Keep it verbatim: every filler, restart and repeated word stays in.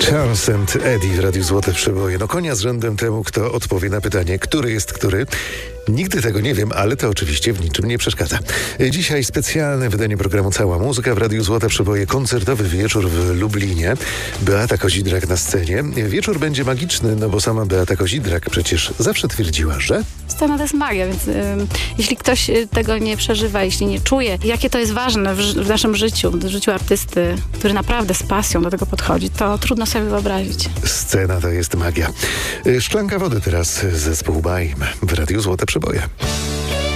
Chance and Eddie w Radiu Złote Przeboje. No konia z rzędem temu, kto odpowie na pytanie, który jest który. Nigdy tego nie wiem, ale to oczywiście w niczym nie przeszkadza. Dzisiaj specjalne wydanie programu Cała Muzyka w Radiu Złote Przeboje. Koncertowy wieczór w Lublinie. Beata Kozidrak na scenie. Wieczór będzie magiczny, no bo sama Beata Kozidrak przecież zawsze twierdziła, że... Scena to jest magia, więc y, jeśli ktoś tego nie przeżywa, jeśli nie czuje, jakie to jest ważne w, w naszym życiu, w życiu artysty, który naprawdę z pasją do tego podchodzi, to trudno sobie wyobrazić. Scena to jest magia. Szklanka wody teraz, zespół Baim w Radiu Złote Przeboje.